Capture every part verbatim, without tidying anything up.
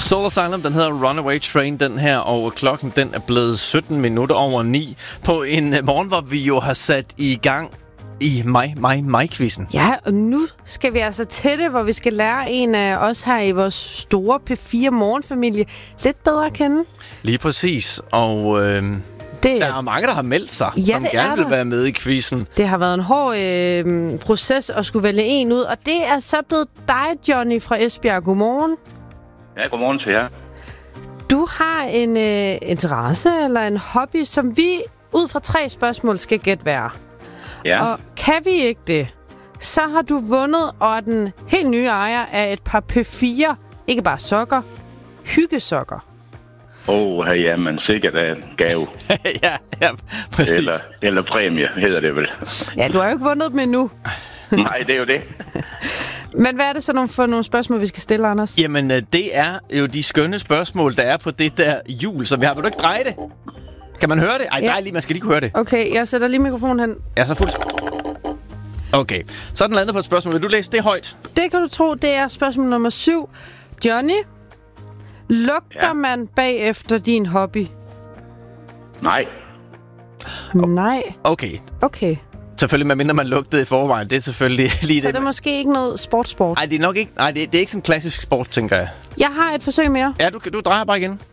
Soul Asylum, den hedder Runaway Train, den her, og klokken den er blevet sytten minutter over ni på en morgen, hvor vi jo har sat i gang i mig, mig, mig-quizzen. Ja, og nu skal vi altså til det, hvor vi skal lære en af os her i vores store P fire morgenfamilie lidt bedre at kende. Lige præcis, og øh, det, der er mange, der har meldt sig, ja, som gerne vil være med i quizzen. Det har været en hård øh, proces at skulle vælge en ud, og det er så blevet dig, Johnny fra Esbjerg. Godmorgen. Ja, godmorgen til jer. Du har en øh, interesse eller en hobby, som vi ud fra tre spørgsmål skal gætte hver. Ja. Og kan vi ikke det, så har du vundet og er den helt nye ejer af et par P fire, ikke bare sokker, hyggesokker. Åh, oh, ja, men sikkert er en gave. ja, ja, præcis. Eller, eller præmie, hedder det vel. Ja, du har jo ikke vundet dem endnu. Nej, det er jo det. Men hvad er det så nogle, for nogle spørgsmål, vi skal stille, Anders? Jamen, det er jo de skønne spørgsmål, der er på det der hjul, så vi har. Vil du ikke dreje det? Kan man høre det? Ej, ja. nej, lige, man skal lige kunne høre det. Okay, jeg sætter lige mikrofonen hen. Ja, så fuldt. Okay, så er den landet på et spørgsmål. Vil du læse det højt? Det kan du tro, det er spørgsmål nummer syv. Johnny, lugter ja. man bagefter din hobby? Nej. Nej. Okay. Okay. Selvfølgelig, medmindre man lugtede i forvejen. Det er selvfølgelig lige så det. Så det er måske ikke noget sportsport? Nej, det er nok ikke. Nej, det, det er ikke sådan en klassisk sport, tænker jeg. Jeg har et forsøg mere. Ja, du, du drejer bare igen.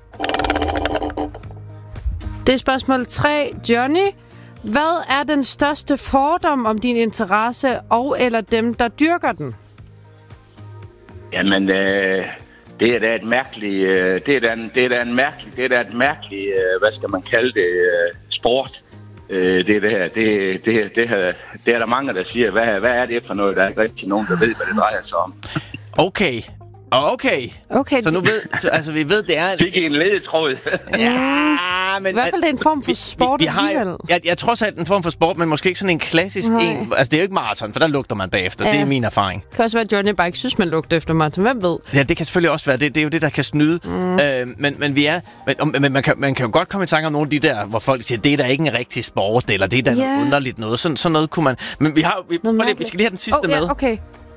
Det er spørgsmål tre. Johnny, hvad er den største fordom om din interesse og eller dem, der dyrker den? Jamen, øh, det er da et mærkeligt, øh, det er da en, det er da en mærkelig, det er da et mærkeligt, øh, hvad skal man kalde det, øh, sport. Øh, det, det her, det, det, det, her, det er der mange, der siger, hvad, hvad er det for noget? Der er ikke rigtig nogen, der ved, hvad det drejer sig om. Okay. Okay. Okay. Så nu ved, så, altså vi ved, det er... Fik I en ledetråd? ja, men... I hvert fald det er en form for sport vi, vi, vi alligevel. har, jeg, jeg tror så, at en form for sport, men måske ikke sådan en klassisk Nej. en. Altså, det er jo ikke maraton, for der lugter man bagefter. Ja. Det er min erfaring. Det kan også være, at Johnny bare ikke synes, man lugter efter maraton. Hvem ved? Ja, det kan selvfølgelig også være. Det, det er jo det, der kan snyde. Mm. Øh, men, men vi er... Men, men man, kan, man kan jo godt komme i tanke om nogle af de der, hvor folk siger, det er da ikke en rigtig sport, eller det er da yeah. noget underligt noget. Sådan, sådan noget kunne man... Men vi har... Vi, lige, vi skal lige have den sidste oh, med. Ja, okay.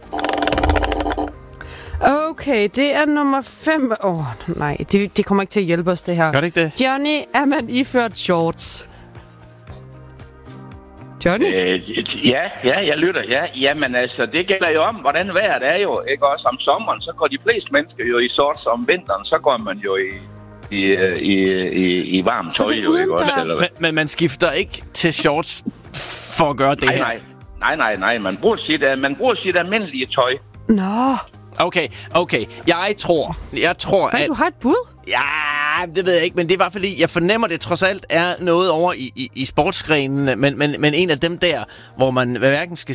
Okay, det er nummer fem. Åh, oh, nej, det, det kommer ikke til at hjælpe os, det her. Gør det ikke det? Johnny, er man iført shorts? Johnny? Øh, ja, ja, jeg lytter. Ja, jamen altså, det gælder jo om, hvordan vejret er jo. Ikke også om sommeren, så går de fleste mennesker jo i shorts. Om vinteren, så går man jo i, i, i, i, i varmt tøj. Jo, ikke også, eller men, men man skifter ikke til shorts for at gøre det nej, her? Nej, nej, nej, nej. Man bruger sit, man bruger sit almindelige tøj. Nå. Okay, okay. Jeg tror, jeg tror, Hvad, at... du har et bud? Ja, det ved jeg ikke, men det er bare fordi, jeg fornemmer, det trods alt er noget over i, i, i sportsgrenene, men, men, men en af dem der, hvor man hverken skal